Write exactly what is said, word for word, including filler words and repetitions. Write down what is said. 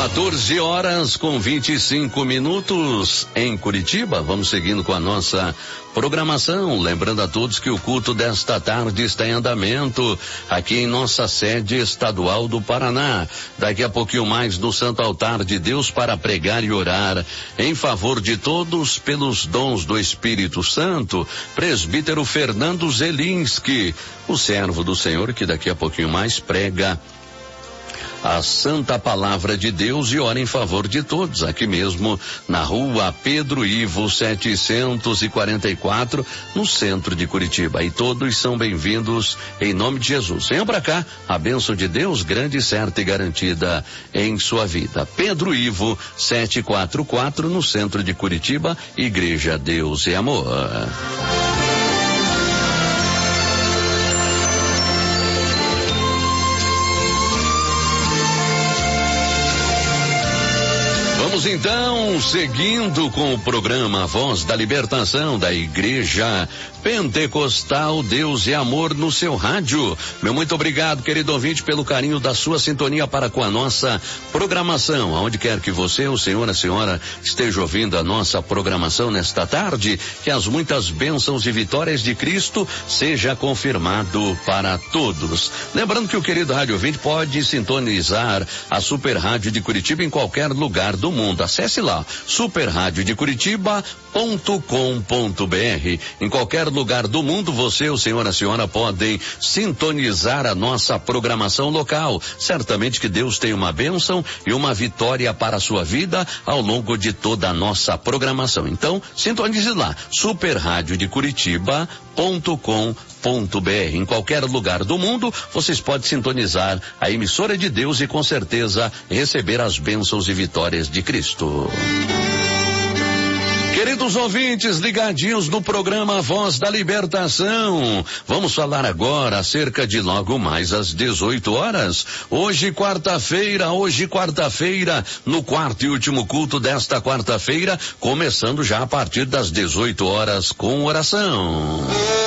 quatorze horas com vinte e cinco minutos em Curitiba. Vamos seguindo com a nossa programação. Lembrando a todos que o culto desta tarde está em andamento aqui em nossa sede estadual do Paraná. Daqui a pouquinho mais no Santo Altar de Deus para pregar e orar em favor de todos pelos dons do Espírito Santo. Presbítero Fernando Zelinski, o servo do Senhor, que daqui a pouquinho mais prega a santa palavra de Deus e ora em favor de todos, aqui mesmo na rua Pedro Ivo setecentos e quarenta e quatro, no centro de Curitiba. E todos são bem-vindos em nome de Jesus. Venham para cá, a bênção de Deus grande, certa e garantida em sua vida. Pedro Ivo setecentos e quarenta e quatro, no centro de Curitiba, Igreja Deus e Amor. Vamos então, seguindo com o programa Voz da Libertação da Igreja Pentecostal Deus e Amor no seu rádio. Meu muito obrigado, querido ouvinte, pelo carinho da sua sintonia para com a nossa programação. Aonde quer que você, o senhor, a senhora, esteja ouvindo a nossa programação nesta tarde, que as muitas bênçãos e vitórias de Cristo seja confirmado para todos. Lembrando que o querido rádio ouvinte pode sintonizar a Super Rádio de Curitiba em qualquer lugar do mundo. Acesse lá, super rádio de curitiba ponto com ponto br. Em qualquer lugar do mundo, você, o senhor, a senhora podem sintonizar a nossa programação local. Certamente que Deus tem uma bênção e uma vitória para a sua vida ao longo de toda a nossa programação. Então, sintonize lá, super rádio de curitiba ponto com ponto br. Em qualquer lugar do mundo, vocês podem sintonizar a emissora de Deus e com certeza receber as bênçãos e vitórias de Cristo. Queridos ouvintes, ligadinhos no programa Voz da Libertação. Vamos falar agora acerca de logo mais às dezoito horas. Hoje, quarta-feira, hoje, quarta-feira, no quarto e último culto desta quarta-feira, começando já a partir das dezoito horas com oração.